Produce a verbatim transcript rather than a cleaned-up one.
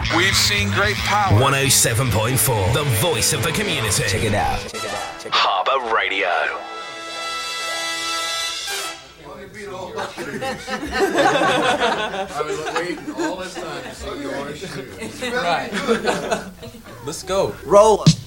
We've seen great power. one oh seven point four, the voice of the community. Check it out. Check it out. Check it out. Harbour Radio. I was waiting all this time to see yours shoot. Right. Let's go. Roll up.